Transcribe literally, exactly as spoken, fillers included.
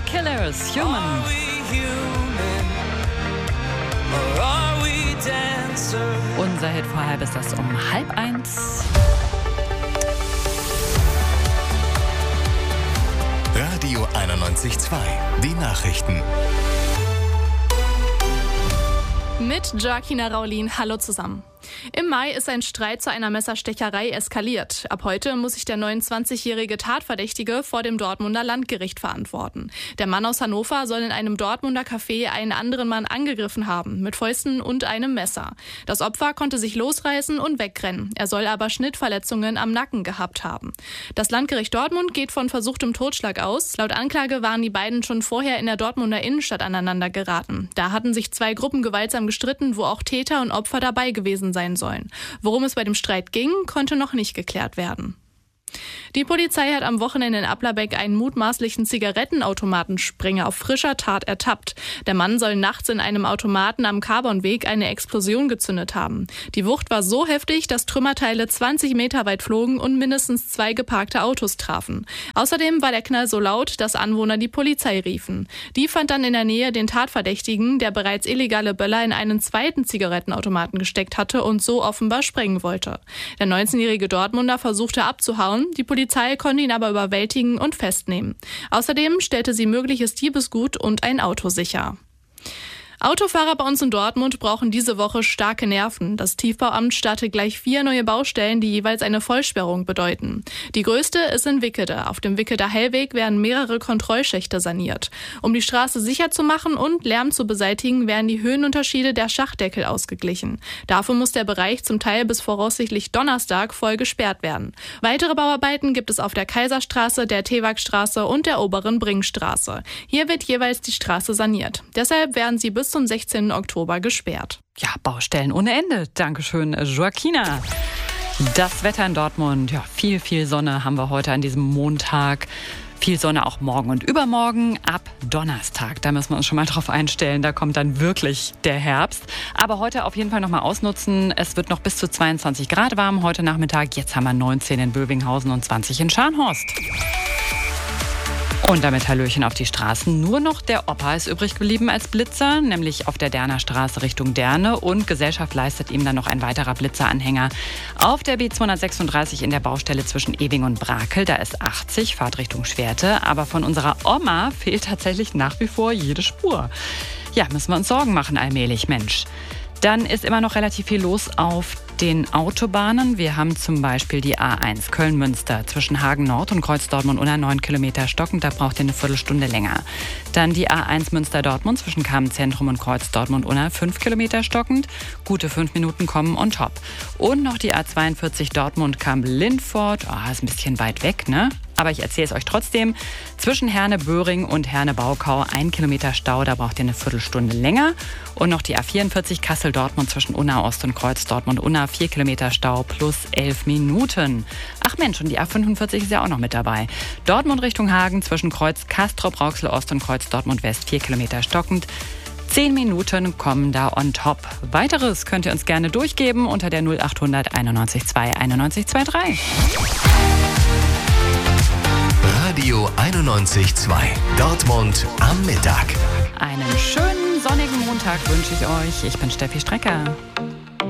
Killers, Human. Unser Hit vor halb ist das um halb eins. Radio einundneunzig Komma zwei, die Nachrichten. Mit Joaquina Raulin, hallo zusammen. Im Mai ist ein Streit zu einer Messerstecherei eskaliert. Ab heute muss sich der neunundzwanzigjährige Tatverdächtige vor dem Dortmunder Landgericht verantworten. Der Mann aus Hannover soll in einem Dortmunder Café einen anderen Mann angegriffen haben, mit Fäusten und einem Messer. Das Opfer konnte sich losreißen und wegrennen. Er soll aber Schnittverletzungen am Nacken gehabt haben. Das Landgericht Dortmund geht von versuchtem Totschlag aus. Laut Anklage waren die beiden schon vorher in der Dortmunder Innenstadt aneinander geraten. Da hatten sich zwei Gruppen gewaltsam gestritten, wo auch Täter und Opfer dabei gewesen sein sollen. Worum es bei dem Streit ging, konnte noch nicht geklärt werden. Die Polizei hat am Wochenende in Applerbeck einen mutmaßlichen Zigarettenautomatenspringer auf frischer Tat ertappt. Der Mann soll nachts in einem Automaten am Carbonweg eine Explosion gezündet haben. Die Wucht war so heftig, dass Trümmerteile zwanzig Meter weit flogen und mindestens zwei geparkte Autos trafen. Außerdem war der Knall so laut, dass Anwohner die Polizei riefen. Die fand dann in der Nähe den Tatverdächtigen, der bereits illegale Böller in einen zweiten Zigarettenautomaten gesteckt hatte und so offenbar sprengen wollte. Der neunzehnjährige Dortmunder versuchte abzuhauen. Die Polizei konnte ihn aber überwältigen und festnehmen. Außerdem stellte sie mögliches Diebesgut und ein Auto sicher. Autofahrer bei uns in Dortmund brauchen diese Woche starke Nerven. Das Tiefbauamt startet gleich vier neue Baustellen, die jeweils eine Vollsperrung bedeuten. Die größte ist in Wickede. Auf dem Wicketer Hellweg werden mehrere Kontrollschächte saniert. Um die Straße sicher zu machen und Lärm zu beseitigen, werden die Höhenunterschiede der Schachdeckel ausgeglichen. Dafür muss der Bereich zum Teil bis voraussichtlich Donnerstag voll gesperrt werden. Weitere Bauarbeiten gibt es auf der Kaiserstraße, der Tewagstraße und der oberen Bringstraße. Hier wird jeweils die Straße saniert. Deshalb werden sie bis zum sechzehnten Oktober gesperrt. Ja, Baustellen ohne Ende. Dankeschön, Joaquina. Das Wetter in Dortmund, ja, viel, viel Sonne haben wir heute an diesem Montag. Viel Sonne auch morgen und übermorgen ab Donnerstag. Da müssen wir uns schon mal drauf einstellen. Da kommt dann wirklich der Herbst. Aber heute auf jeden Fall noch mal ausnutzen. Es wird noch bis zu zweiundzwanzig Grad warm heute Nachmittag. Jetzt haben wir neunzehn in Bövinghausen und zwanzig in Scharnhorst. Und damit Hallöchen auf die Straßen. Nur noch der Opa ist übrig geblieben als Blitzer, nämlich auf der Derner Straße Richtung Derne. Und Gesellschaft leistet ihm dann noch ein weiterer Blitzeranhänger. Auf der B zweihundertsechsunddreißig in der Baustelle zwischen Ewing und Brakel, da ist achtzig, Fahrt Richtung Schwerte. Aber von unserer Oma fehlt tatsächlich nach wie vor jede Spur. Ja, müssen wir uns Sorgen machen allmählich, Mensch. Dann ist immer noch relativ viel los auf den Autobahnen. Wir haben zum Beispiel die A eins Köln-Münster zwischen Hagen Nord und Kreuz Dortmund-Unna neun Kilometer stockend. Da braucht ihr eine Viertelstunde länger. Dann die A eins Münster-Dortmund zwischen Kamen-Zentrum und Kreuz Dortmund-Unna fünf Kilometer stockend. Gute fünf Minuten kommen on top. Und noch die A zweiundvierzig Dortmund-Kamp-Lindfort. Oh, ist ein bisschen weit weg, ne? Aber ich erzähle es euch trotzdem. Zwischen Herne-Böhring und Herne-Baukau ein Kilometer Stau, da braucht ihr eine Viertelstunde länger. Und noch die A vierundvierzig Kassel-Dortmund zwischen Unna Ost und Kreuz Dortmund-Unna, vier Kilometer Stau plus elf Minuten. Ach Mensch, und die A fünfundvierzig ist ja auch noch mit dabei. Dortmund Richtung Hagen zwischen Kreuz Castrop-Rauxel-Ost und Kreuz Dortmund-West, vier Kilometer stockend. Zehn Minuten kommen da on top. Weiteres könnt ihr uns gerne durchgeben unter der null achthundert einundneunzig zwei einundneunzig drei. Radio einundneunzig Komma zwei. Dortmund am Mittag. Einen schönen sonnigen Montag wünsche ich euch. Ich bin Steffi Strecker.